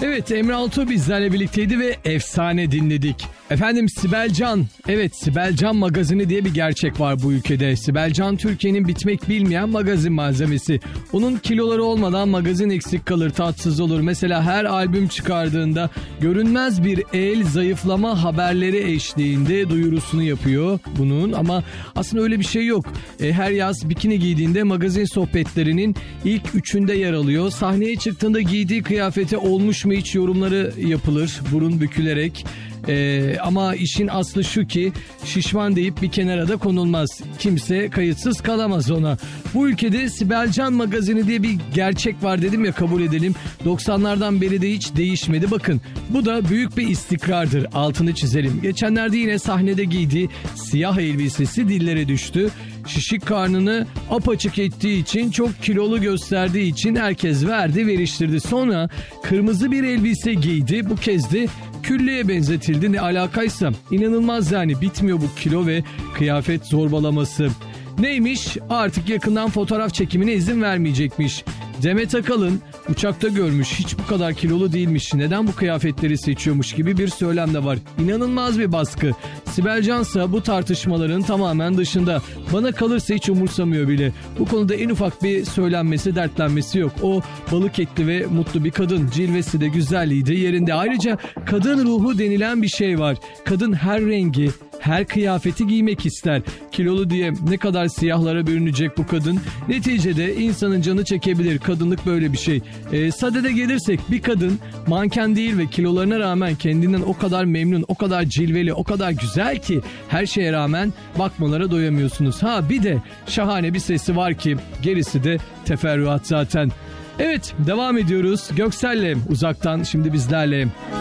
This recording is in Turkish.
Evet, Emre Altuğ bizlerle birlikteydi ve efsane dinledik. Efendim Sibel Can. Evet, Sibel Can magazini diye bir gerçek var bu ülkede. Sibel Can Türkiye'nin bitmek bilmeyen magazin malzemesi. Onun kiloları olmadan magazin eksik kalır, tatsız olur. Mesela her albüm çıkardığında görünmez bir el zayıflama haberleri eşliğinde duyurusunu yapıyor bunun. Ama aslında öyle bir şey yok. Her yaz bikini giydiğinde magazin sohbetlerinin ilk üçünde yer alıyor. Sahneye çıktığında giydiği kıyafete olmuş mu hiç yorumları yapılır burun bükülerek. Ama işin aslı şu ki şişman deyip bir kenara da konulmaz. Kimse kayıtsız kalamaz ona. Bu ülkede Sibel Can magazini diye bir gerçek var dedim ya, kabul edelim. 90'lardan beri de hiç değişmedi. Bakın bu da büyük bir istikrardır, altını çizelim. Geçenlerde yine sahnede giydiği siyah elbisesi dillere düştü. Şişik karnını apaçık ettiği için, çok kilolu gösterdiği için herkes verdi veriştirdi. Sonra kırmızı bir elbise giydi. Bu kez de küllüye benzetildi. Ne alakaysa, inanılmaz yani, bitmiyor bu kilo ve kıyafet zorbalaması. Neymiş? Artık yakından fotoğraf çekimine izin vermeyecekmiş. Demet Akalın uçakta görmüş, hiç bu kadar kilolu değilmiş, neden bu kıyafetleri seçiyormuş gibi bir söylem de var. İnanılmaz bir baskı. Sibel Cansa bu tartışmaların tamamen dışında. Bana kalırsa hiç umursamıyor bile. Bu konuda en ufak bir söylenmesi, dertlenmesi yok. O balık etli ve mutlu bir kadın. Cilvesi de güzelliği de yerinde. Ayrıca kadın ruhu denilen bir şey var. Kadın her rengi, her kıyafeti giymek ister. Kilolu diye ne kadar siyahlara bürünecek bu kadın? Neticede insanın canı çekebilir. Kadınlık böyle bir şey. Sadede gelirsek, bir kadın manken değil ve kilolarına rağmen kendinden o kadar memnun, o kadar cilveli, o kadar güzel ki her şeye rağmen bakmalara doyamıyorsunuz. Ha bir de şahane bir sesi var ki gerisi de teferruat zaten. Evet, devam ediyoruz. Göksel'le Uzaktan şimdi bizlerle.